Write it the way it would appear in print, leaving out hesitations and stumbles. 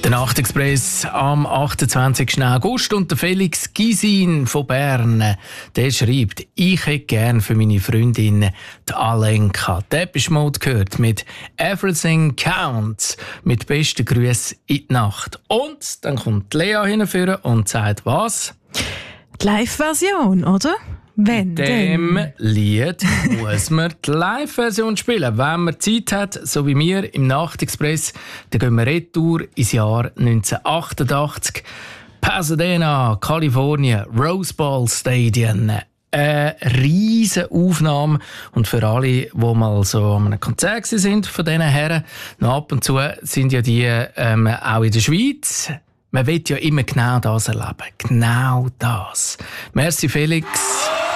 Der Nachtexpress am 28. August und der Felix Gysin von Bern, der schreibt, ich hätte gern für meine Freundin die Alenka Depeche Mode gehört mit «Everything Counts» mit besten Grüßen in die Nacht. Und dann kommt Lea hinführen und sagt was? Die Live-Version, oder? Wenn Dem denn. Lied muss man die Live-Version spielen. Wenn man Zeit hat, so wie wir im Nachtexpress, dann gehen wir retour ins Jahr 1988. Pasadena, Kalifornien, Rose Bowl Stadium. Eine riesige Aufnahme. Und für alle, die mal so an einem Konzert sind von diesen Herren, noch ab und zu sind ja die auch in der Schweiz. Man will ja immer genau das erleben. Genau das. Merci, Felix.